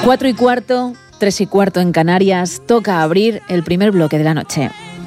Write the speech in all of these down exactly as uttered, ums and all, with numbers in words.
Cuatro y cuarto, tres y cuarto en Canarias, toca abrir el primer bloque de la noche.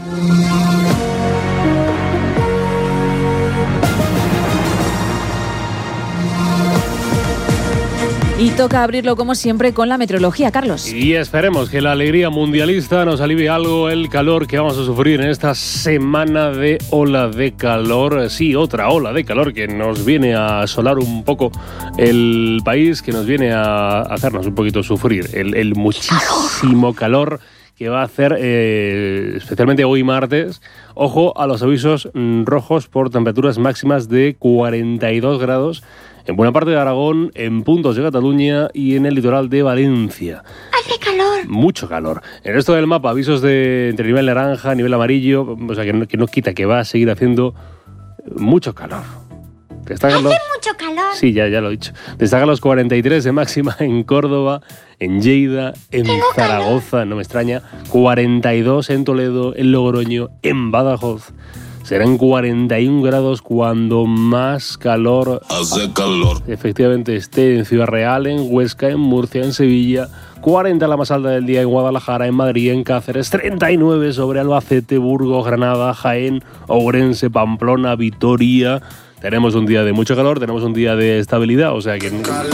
Y toca abrirlo como siempre con la meteorología, Carlos. Y esperemos que la alegría mundialista nos alivie algo el calor que vamos a sufrir en esta semana de ola de calor. Sí, otra ola de calor que nos viene a asolar un poco el país, que nos viene a hacernos un poquito sufrir. El, el muchísimo calor que va a hacer, eh, especialmente hoy martes. Ojo a los avisos rojos por temperaturas máximas de cuarenta y dos grados en buena parte de Aragón, en puntos de Cataluña y en el litoral de Valencia. ¡Hace calor! Mucho calor. En el resto del mapa, avisos de entre nivel naranja, nivel amarillo, o sea, que no, que no quita que va a seguir haciendo mucho calor. Destacan ¡Hace los... mucho calor! Sí, ya, ya lo he dicho. Destacan los cuarenta y tres de máxima en Córdoba, en Lleida, en Tengo Zaragoza, calor. No me extraña, cuarenta y dos en Toledo, en Logroño, en Badajoz. Serán cuarenta y un grados cuando más calor hace calor. Efectivamente esté en Ciudad Real, en Huesca, en Murcia, en Sevilla. cuarenta la más alta del día en Guadalajara, en Madrid, en Cáceres. treinta y nueve sobre Albacete, Burgos, Granada, Jaén, Ourense, Pamplona, Vitoria. Tenemos un día de mucho calor, tenemos un día de estabilidad, o sea que...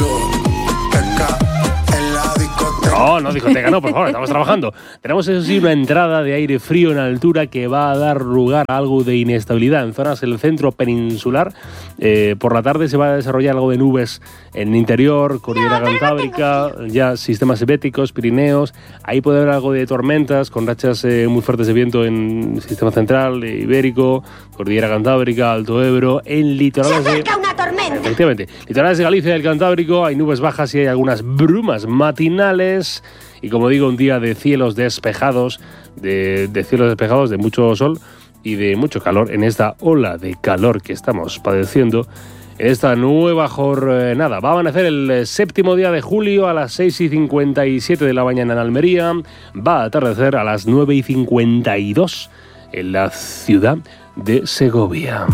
No, no, discoteca, no, por favor, estamos trabajando. Tenemos, eso sí, una entrada de aire frío en altura que va a dar lugar a algo de inestabilidad en zonas del centro peninsular. Eh, por la tarde se va a desarrollar algo de nubes en el interior, Cordillera no, Cantábrica, ya sistemas ibéricos, Pirineos. Ahí puede haber algo de tormentas con rachas eh, muy fuertes de viento en el sistema central, eh, ibérico, Cordillera Cantábrica, Alto Ebro, en litorales de... una tormenta. Efectivamente, litorales de Galicia y del Cantábrico hay nubes bajas y hay algunas brumas matinales. Y como digo, un día de cielos despejados, de, de cielos despejados, de mucho sol y de mucho calor en esta ola de calor que estamos padeciendo. En esta nueva jornada va a amanecer el séptimo día de julio a las seis y cincuenta y siete de la mañana en Almería. Va a atardecer a las nueve y cincuenta y dos en la ciudad de Segovia.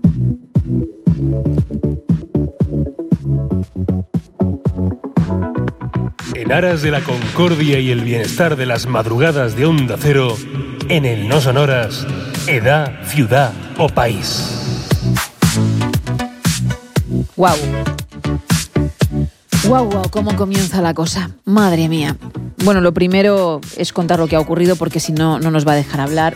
En aras de la concordia y el bienestar de las madrugadas de Onda Cero, en el No Sonoras, edad, ciudad o país. Guau. Guau, guau, cómo comienza la cosa. Madre mía. Bueno, lo primero es contar lo que ha ocurrido porque si no, no nos va a dejar hablar.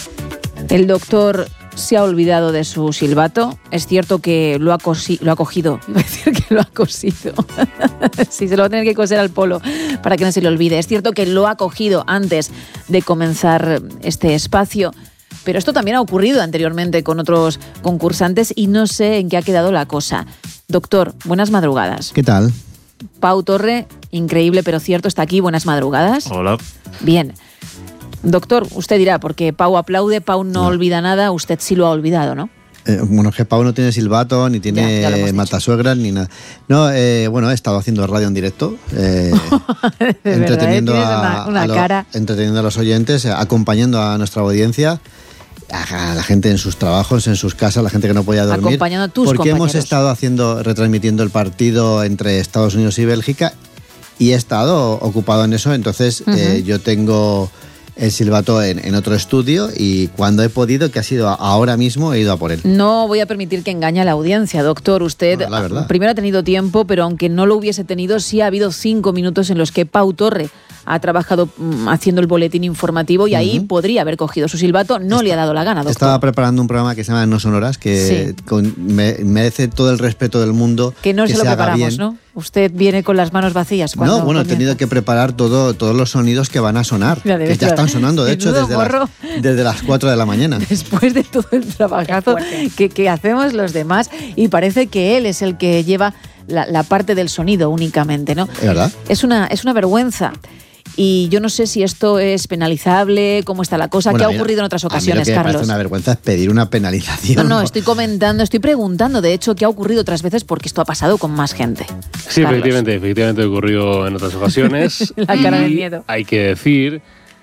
El doctor se ha olvidado de su silbato. Es cierto que lo ha, cosi- lo ha cogido. Iba a decir que lo ha cosido. Sí, se lo va a tener que coser al polo para que no se le olvide. Es cierto que lo ha cogido antes de comenzar este espacio. Pero esto también ha ocurrido anteriormente con otros concursantes y no sé en qué ha quedado la cosa. Doctor, buenas madrugadas. ¿Qué tal? Pau Torre, increíble pero cierto, está aquí. Buenas madrugadas. Hola. Bien. Doctor, usted dirá, porque Pau aplaude, Pau no, no. olvida nada, usted sí lo ha olvidado, ¿no? Eh, bueno, es que Pau no tiene silbato, ni tiene ya, ya matasuegras, ni nada. No, eh, bueno, he estado haciendo radio en directo, eh, entreteniendo, verdad, ¿eh? una, una a, a lo, cara. entreteniendo a los oyentes, acompañando a nuestra audiencia, a la gente en sus trabajos, en sus casas, la gente que no podía dormir. Acompañando a tus porque compañeros. Hemos estado haciendo, retransmitiendo el partido entre Estados Unidos y Bélgica y he estado ocupado en eso, entonces uh-huh. eh, yo tengo el silbato en, en otro estudio y cuando he podido, que ha sido ahora mismo, he ido a por él. No voy a permitir que engañe a la audiencia, doctor. Usted no, la verdad. primero ha tenido tiempo, pero aunque no lo hubiese tenido, sí ha habido cinco minutos en los que Pau Torre ha trabajado um, haciendo el boletín informativo y uh-huh. ahí podría haber cogido su silbato. No Está, le ha dado la gana, doctor. Estaba preparando un programa que se llama No Sonoras, que sí. con, me, merece todo el respeto del mundo. Que no que se lo se preparamos, bien. ¿no? Usted viene con las manos vacías. No, bueno, comienza. he tenido que preparar todo, todos los sonidos que van a sonar, que ya están sonando, de hecho, desde las, desde las cuatro de la mañana. Después de todo el trabajazo que, que hacemos los demás, y parece que él es el que lleva la, la parte del sonido únicamente, ¿no? ¿Es verdad? Es una, es una vergüenza. Y yo no sé si esto es penalizable, cómo está la cosa, bueno, qué ha ocurrido en otras ocasiones, a mí lo que Carlos. Me parece una vergüenza es pedir una penalización. No, no, estoy comentando, estoy preguntando, de hecho, qué ha ocurrido otras veces porque esto ha pasado con más gente. Sí, Carlos. efectivamente, efectivamente ocurrió en otras ocasiones. La cara de miedo. Hay que decir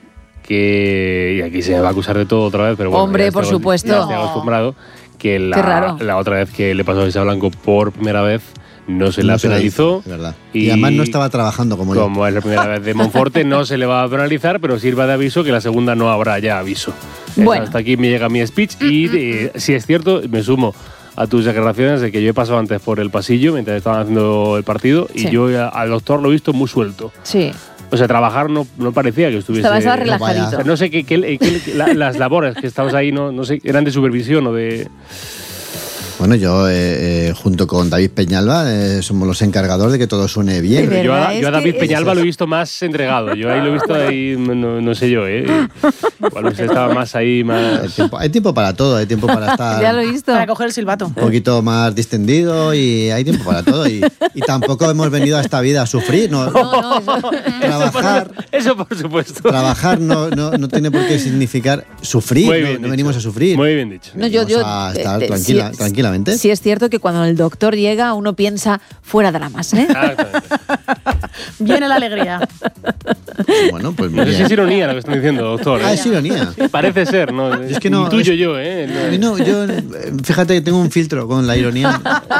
que, y aquí se me va a acusar de todo otra vez, pero bueno, hombre, ya por estoy, supuesto. ya estoy acostumbrado, que la, la otra vez que le pasó a Isa Blanco por primera vez, no se no la se penalizó. La hizo, y, y además no estaba trabajando como yo. Como es la primera vez de Monforte, no se le va a penalizar, pero sirva de aviso que la segunda no habrá ya aviso. Bueno. Hasta aquí me llega mi speech y de, si es cierto, me sumo a tus declaraciones de que yo he pasado antes por el pasillo mientras estaban haciendo el partido y sí. yo al doctor lo he visto muy suelto. Sí. O sea, trabajar no, no parecía que estuviese... Estabas relajadito. O sea, no sé qué, qué, qué la, las labores que estabas ahí, no, no sé, eran de supervisión o de... Bueno, yo eh, eh, junto con David Peñalba eh, somos los encargados de que todo suene bien. Yo a, yo a David Peñalba lo he visto más entregado. Yo ahí lo he visto ahí, no, no sé yo, ¿eh? Igual usted estaba más ahí, más... Hay tiempo, hay tiempo para todo, hay tiempo para estar... Ya lo he visto. Para coger el silbato. Un poquito más distendido y hay tiempo para todo. Y, y tampoco hemos venido a esta vida a sufrir. No, no, no eso... Trabajar, eso por, eso por supuesto. Trabajar no, no, no tiene por qué significar sufrir. Muy bien no, no dicho. venimos a sufrir. Muy bien dicho. No, yo, yo, a estar eh, tranquila, sí, tranquilamente. Sí es cierto que cuando el doctor llega uno piensa fuera de la masa, ¿eh? Viene la alegría. Bueno, pues no sé si es ironía lo que están diciendo, doctor. Ah, es ironía. Parece ser, ¿no? Es que no. Intuyo es, yo, ¿eh? No, yo, fíjate que tengo un filtro con la ironía.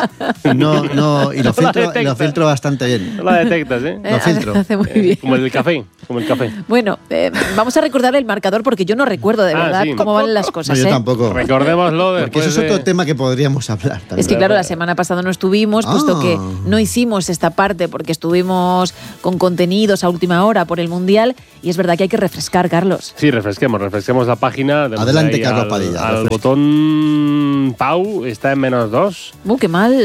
No, no, y lo filtro, lo filtro bastante bien. No la detectas, ¿eh? Lo filtro. Hace muy bien. Como el del café, como el café. Bueno, eh, vamos a recordar el marcador porque yo no recuerdo de verdad ah, sí. cómo van las cosas. No, yo ¿eh? tampoco. Recordémoslo después. Porque eso es otro de... tema que podríamos hablar también. Es que claro, la semana pasada no estuvimos, ah. puesto que no hicimos esta parte porque estuvimos con contenidos a última hora por el Mundial y es verdad que hay que refrescar, Carlos. Sí, refresquemos, refresquemos la página. Adelante, Carlos al, Padilla. Al refresca. Botón Pau está en menos dos. ¡Uh, qué mal!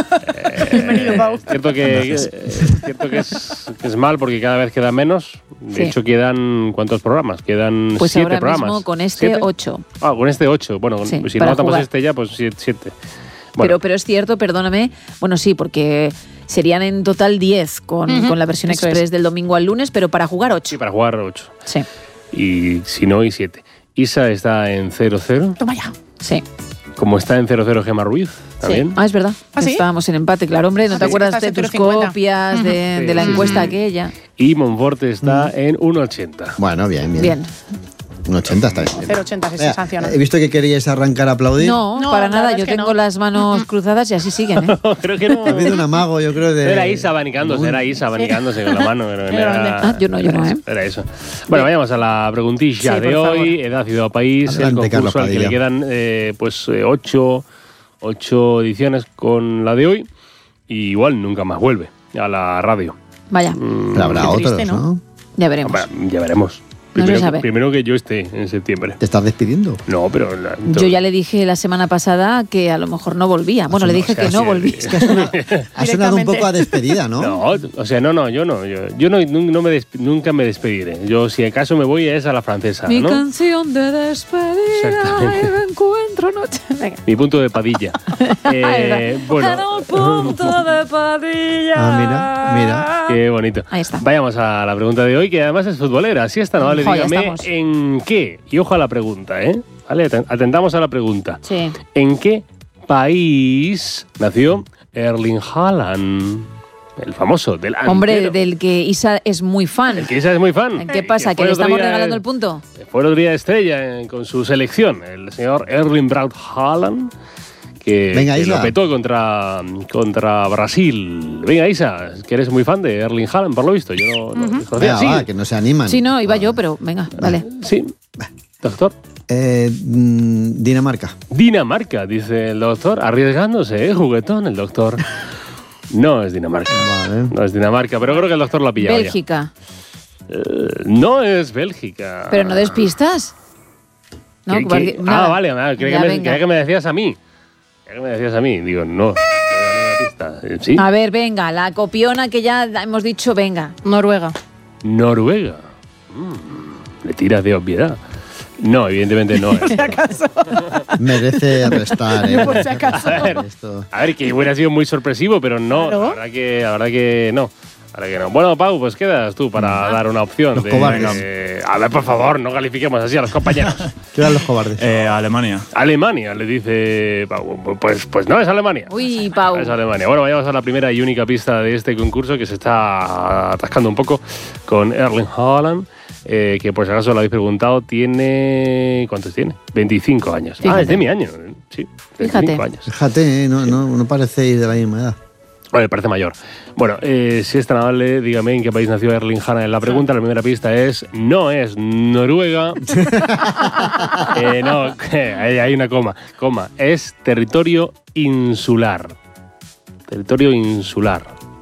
Eh, Bienvenido, Pau. Es cierto, que, es cierto que, es, que es mal porque cada vez queda menos. De sí. hecho, quedan ¿cuántos programas? Quedan pues siete ahora programas. Mismo con este ¿Siete? ocho. Ah, con este ocho. Bueno, sí, si no matamos este ya, pues siete. siete. Bueno. Pero, pero es cierto, perdóname, bueno sí, porque serían en total diez con, uh-huh. con la versión Eso express es. del domingo al lunes, pero para jugar ocho. Sí, para jugar ocho. Sí. Y si no, y siete. Isa está en cero cero. Toma ya. Sí. Como está en cero cero Gemma Ruiz, también. Sí. Ah, es verdad. ¿Ah, sí? Estábamos en empate, claro, hombre. ¿No ah, te acuerdas de tus copias, uh-huh. de, sí, de la sí, encuesta sí. aquella? Y Monforte está uh-huh. en uno ochenta. Bueno, bien, bien. Bien. Un ochenta está bien. cero ochenta si se sanciona. He visto que queríais arrancar a aplaudir. No, no para nada. Yo tengo no. las manos cruzadas y así siguen. ¿eh? No, creo que no. Ha habido un amago, yo creo, de... Era Isa abanicándose, era Isa abanicándose sí. con la mano. Pero era... Ah, yo no, yo no, ¿eh? Era eso. Bueno, vayamos a la preguntilla sí, de hoy. Edad, ciudad, país. Adelante, el concurso al que le quedan eh, pues eh, ocho, ocho ediciones con la de hoy. Y igual nunca más vuelve a la radio. Vaya. Mm, pero habrá otros, triste, ¿no? ¿no? Ya veremos. Bueno, ya veremos. Primero, no se sabe. Primero que yo esté en septiembre. ¿Te estás despidiendo? No, pero... La, yo ya le dije la semana pasada que a lo mejor no volvía. Bueno, le dije o sea, que no volvía. Es que ha sonado, ha sonado un poco a despedida, ¿no? No, o sea, no, no, yo no. Yo, yo no, no me desp- nunca me despediré. Yo, si acaso me voy, es a la francesa, Mi ¿no? canción de despedida y me encuentro noche. Venga. Mi punto de Padilla. eh, bueno. En el punto de Padilla. Ah, mira, mira. Qué bonito. Ahí está. Vayamos a la pregunta de hoy, que además es futbolera. Así está, ¿no? Vale, dígame en qué. Y ojo a la pregunta, ¿eh? Vale, atentamos a la pregunta. Sí. ¿En qué país nació Erling Haaland? El famoso delantero. Hombre, del que Isa es muy fan. El que Isa es muy fan. ¿Qué pasa? ¿Que le estamos regalando el punto? Fue el otro día estrella eh, con su selección, el señor Erling Braut Haaland. Que, Venga, que lo petó contra, contra Brasil. Venga, Isa, que eres muy fan de Erling Haaland, por lo visto. Yo no, no uh-huh. venga, sí. va, que no se animan. Sí, no, iba ah. yo, pero venga, vale. Sí, doctor. Eh, mm, Dinamarca. Dinamarca, dice el doctor, arriesgándose, ¿eh? Juguetón el doctor. No es Dinamarca. Vale. No es Dinamarca, pero creo que el doctor lo ha pillado. Bélgica. Eh, no es Bélgica. Pero no des pistas. No, ¿Qué, porque, qué? Ah, vale, vale. Creía que, me, que me decías a mí. ¿Qué me decías a mí? Digo, no. ¿Sí? A ver, venga, la copiona que ya hemos dicho, venga. Noruega. Noruega. Mm, le tiras de obviedad. No, evidentemente no. Por si acaso. Merece restar, ¿eh? Por si acaso. A ver, a ver, que hubiera sido muy sorpresivo, pero no. ¿Claro? La verdad que, la verdad que no. Ahora que no. Bueno, Pau, pues quedas tú para ah, dar una opción. Los de, cobardes. Eh, a ver, por favor, no califiquemos así a los compañeros. ¿Qué eran los cobardes? Eh, Alemania. Alemania, le dice Pau. Pues, pues no, es Alemania. Uy, Pau. Es Alemania. Bueno, vayamos a la primera y única pista de este concurso que se está atascando un poco con Erling Haaland. Eh, que por si acaso lo habéis preguntado, tiene... ¿Cuántos tiene? veinticinco años. Fíjate. Ah, es de mi año. Sí, veinticinco Fíjate. años. Fíjate, ¿eh? no, no, no parecéis de la misma edad. Bueno, me parece mayor. Bueno, eh, si es tan amable, dígame en qué país nació Erling Haaland. La pregunta, la primera pista es, no es Noruega. eh, no, hay, hay una coma. Coma, es territorio insular. Territorio insular.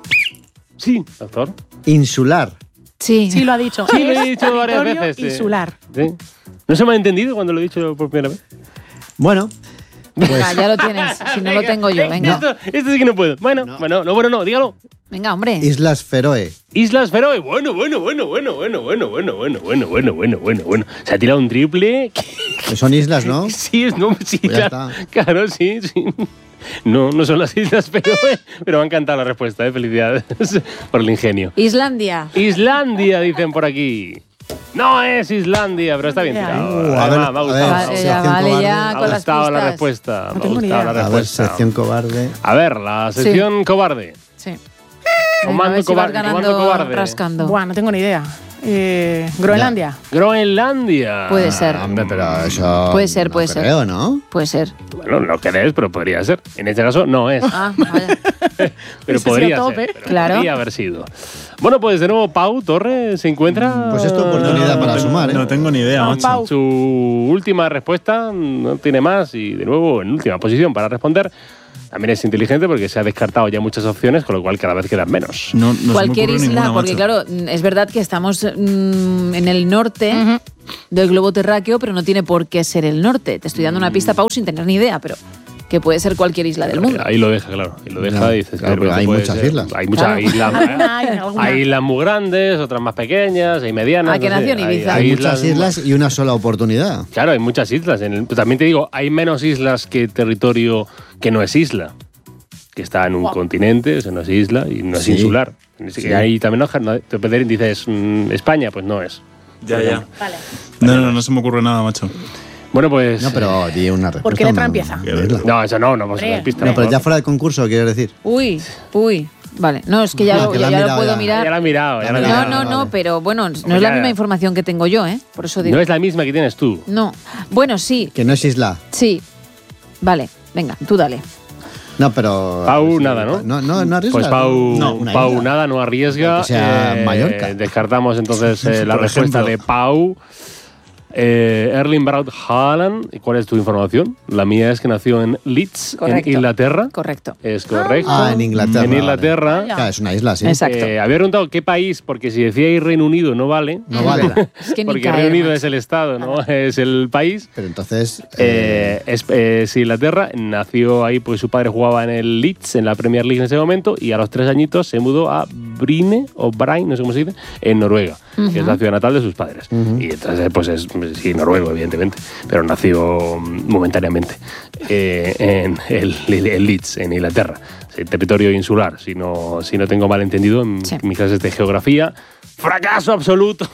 Sí, doctor. Insular. Sí. Sí, lo ha dicho. Sí, lo he Es dicho varias territorio veces. sí. insular. Sí. ¿No se me ha entendido cuando lo he dicho por primera vez? Bueno, Venga, pues ya lo tienes. Si no lo tengo yo, venga. Esto, esto sí que no puedo. Bueno, No. bueno, no, bueno, no, dígalo. Venga, hombre. Islas Feroe. Islas Feroe. Bueno, bueno, bueno, bueno, bueno, bueno, bueno, bueno, bueno, bueno, bueno, bueno, bueno. Se ha tirado un triple. Que son islas, ¿no? Sí, es no, sí, Pues ya claro, está. claro, sí, sí. No, no son las Islas Feroe, pero me ha encantado la respuesta, ¿eh? Felicidades por el ingenio. Islandia. Islandia, dicen por aquí. No es Islandia, pero está bien Ya, tirado. Uh, a Además, ver, me ha a gustado. ver, Vale, sección ya, vale, cobarde. ya Me ha con las gustado la pistas. respuesta. No Me ha tengo ni gustado idea. la A ver, respuesta. sección cobarde. A ver, la sección cobarde. Sí. Venga, Comando a ver si vas cobarde, comando ganando cobarde. rascando. Buah, no tengo ni idea. Eh, Groenlandia. Groenlandia. Puede ser. Ah, hombre, pero eso. Puede ser, no puede ser. creo, ¿no? Puede ser. Bueno, no crees, pero podría ser. En este caso no es. Ah, vaya. Pero Ese podría sí a ser. tope. Pero Claro. podría haber sido. Bueno, pues de nuevo Pau Torre se encuentra. Pues es tu oportunidad No, para no, sumar, ¿eh? No tengo ni idea, Vamos, macho. Pau. Su última respuesta no tiene más y de nuevo en última posición para responder. También es inteligente porque se ha descartado ya muchas opciones, con lo cual cada vez quedan menos. No, no se me Cualquier ocurre isla, ninguna, porque macho. claro, es verdad que estamos mm, en el norte Ujú. del globo terráqueo, pero no tiene por qué ser el norte. Te estoy dando una pista, Pau, sin tener ni idea, pero que puede ser cualquier isla del mundo. Ahí lo deja, claro. Ahí lo deja No, y dices, claro, pero pero hay puede muchas ser. islas. Hay muchas Claro. islas. Alguna hay, alguna. Hay islas muy grandes, otras más pequeñas, hay medianas. Ah, que no sé, nació en hay- Ibiza. Hay muchas islas y una sola oportunidad. Claro, hay muchas islas. En el- también te digo, hay menos islas que territorio que no es isla. Que está en un Wow. continente, eso no es isla y no es Sí. insular. Sí. Y ahí también no, no- te puedes- dices mm, España, pues no es. Ya, ya. Vale. No, no, no se me ocurre nada, macho. Bueno, pues. No, pero di una respuesta. ¿Por qué letra una- empieza? una isla. No, eso no, no vamos a Hombre. dar pistas. No, pero por ya favor. fuera del concurso, quiero decir. Uy, uy. Vale, no, es que ya, No, lo, que ya, la ha ya lo mirado puedo ya. mirar. Ya la he mirado, ya la he No, No, mirado. no, vale. no, pero bueno, no Hombre, es la ya- misma información que tengo yo, ¿eh? Por eso digo. No es la misma que tienes tú. No. Bueno, sí, Que no es isla. sí. Vale, venga, tú dale. No, pero. Pau, sí, nada, ¿no? No, no, no arriesgas. Pues Pau, No, una Pau isla. nada, no arriesga. Que sea Eh, Mallorca. Descartamos entonces eh, la Por respuesta ejemplo. de Pau. Eh, Erling Braut Haaland. ¿Y cuál es tu información? La mía es que nació en Leeds, Correcto. en Inglaterra. Correcto. Es correcto. Ah, en Inglaterra. En vale. Inglaterra. Vaya. Claro, es una isla, sí. Exacto. Eh, había preguntado qué país, porque si decíais Reino Unido no vale. No vale. Es que ni Porque caer, Reino Unido macho. es el Estado, no es el país. Pero entonces. Eh, es, es Inglaterra, nació ahí, pues su padre jugaba en el Leeds, en la Premier League en ese momento, y a los tres añitos se mudó a Bryne, o Bryne, no sé cómo se dice, en Noruega, que es la ciudad natal de sus padres. Y entonces, pues es, sí, noruego, evidentemente, pero nació mm, momentáneamente eh, en el, el Leeds, en Inglaterra. Sí, territorio insular, si no, si no tengo mal entendido en Sí. mis clases de geografía. Fracaso absoluto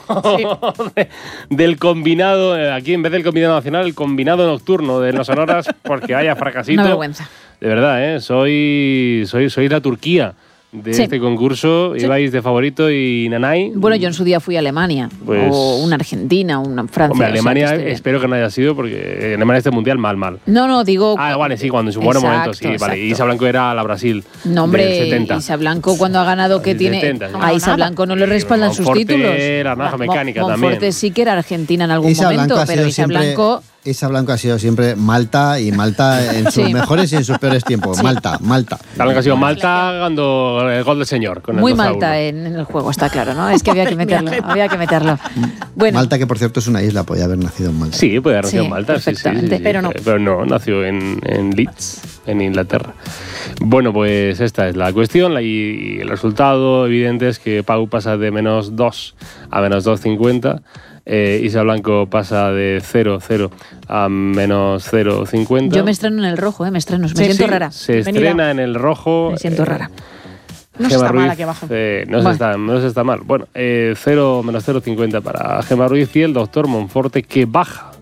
de- del combinado, eh, aquí en vez del combinado nacional, el combinado nocturno de No Sonoras, porque vaya fracasito. Una vergüenza. De verdad, ¿eh? Soy, soy, soy la Turquía de Sí. este concurso. Sí. Ibais de favorito y Nanay. Bueno, yo en su día fui a Alemania, Pues- o una Argentina, una Francia. Hombre, o sea, Alemania que esté bien. espero que no haya sido, porque Alemania este mundial mal, mal. No, no, digo. Ah, vale, sí, cuando en su buen Exacto, momento, sí, vale. exacto. Y Isa Blanco era la Brasil. No, hombre, del setenta. Isa Blanco cuando ha ganado, que Del tiene. setenta, sí. A Isa Nada. Blanco no le Sí, respaldan sus Monforte títulos. era naranja Mon- mecánica Monforte también. sí que era Argentina en algún Isa momento, Blanco ha pero sido Isa siempre. Blanco. Isa Blanco ha sido siempre Malta y Malta en sus Sí. mejores y en sus peores tiempos. Sí. Malta, Malta. Tal que ha sido Malta cuando el gol del señor. Con el Muy dos a uno. Malta en, en el juego, está claro, ¿no? Es que había que meterlo, había que meterlo. Bueno, Malta, que por cierto es una isla, podía haber nacido en Malta. Sí, puede haber nacido Sí, en Malta, sí, sí, sí, perfectamente, sí, pero no. Pero no, nació en, en Leeds, en Inglaterra. Bueno, pues esta es la cuestión la- y el resultado evidente es que Pau pasa de menos dos a menos dos coma cincuenta. Eh, Isa Blanco pasa de cero coma cero a menos cero coma cincuenta. yo me estreno en el rojo, ¿eh? Me estreno, me Sí, siento Sí, rara. Se Bienvenida. estrena en el rojo. Me siento eh, rara. No se Gemma está mal Ruiz, aquí abajo. eh, no, se Bueno. está, no se está mal. Bueno, eh, cero, menos cero coma cincuenta para Gemma Ruiz y el doctor Monforte, que baja.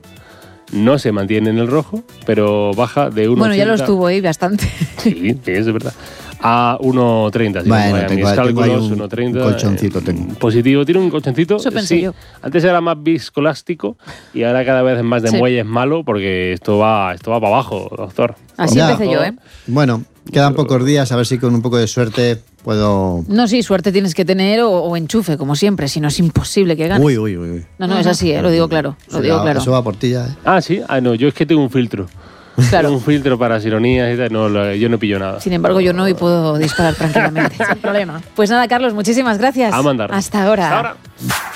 No se mantiene en el rojo, pero baja de uno. Bueno, ya lo estuvo ahí bastante. Sí, sí, es verdad. A uno treinta. Si Bueno, no me fallan tengo- mis tengo ahí cálculos, un uno treinta, colchoncito eh, tengo. Positivo, tiene un colchoncito. Eso pensé sí. yo. Antes era más viscoelástico y ahora cada vez es más de Sí. muelle es malo porque esto va, esto va para abajo, doctor. Así Ya. empecé yo, ¿eh? Bueno, Quedan pocos días, a ver si con un poco de suerte puedo... No, sí, suerte tienes que tener o, o enchufe, como siempre, si no es imposible que ganes. Uy, uy, uy. uy. No, no, es así, ¿eh? Lo digo claro, lo Eso digo va- claro. Eso va por ti ya, ¿eh? Ah, sí. Ah, no, yo es que tengo un filtro. Claro. Tengo un filtro para las ironías y tal. No, lo- yo no pillo nada. Sin embargo, yo no y puedo disparar tranquilamente. Sin problema. Pues nada, Carlos, muchísimas gracias. A mandar. Hasta ahora. Hasta ahora.